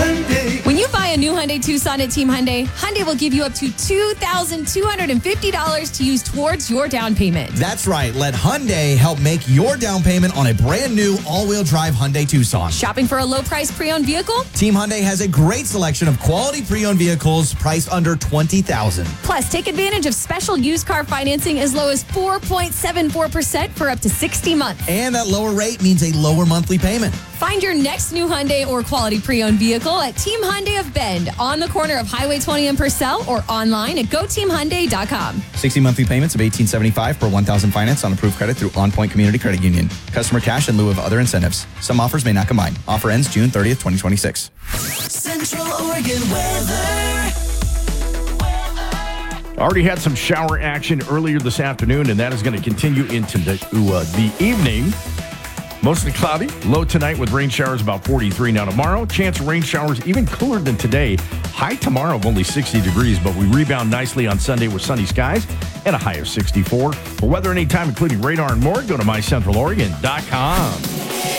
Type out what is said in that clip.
Hyundai. When you buy a new Hyundai Tucson at Team Hyundai, Hyundai will give you up to $2,250 to use towards your down payment. That's right. Let Hyundai help make your down payment on a brand new all-wheel drive Hyundai Tucson. Shopping for a low-price pre-owned vehicle? Team Hyundai has a great selection of quality pre-owned vehicles priced under $20,000. Plus, take advantage of special used car financing as low as 4.74% for up to 60 months. And that lower rate means a lower monthly payment. Find your next new Hyundai or quality pre-owned vehicle at Team Hyundai of Bend on the corner of Highway 20 and Purcell or online at GoTeamHyundai.com. 60 monthly payments of $1,875 per $1,000 finance on approved credit through On Point Community Credit Union. Customer cash in lieu of other incentives. Some offers may not combine. Offer ends June 30th, 2026. Central Oregon weather. Already had some shower action earlier this afternoon, and that is going to continue into the evening. Mostly cloudy. Low tonight with rain showers about 43. Now tomorrow, chance of rain showers even cooler than today. High tomorrow of only 60 degrees, but we rebound nicely on Sunday with sunny skies and a high of 64. For weather anytime, including radar and more, go to mycentraloregon.com.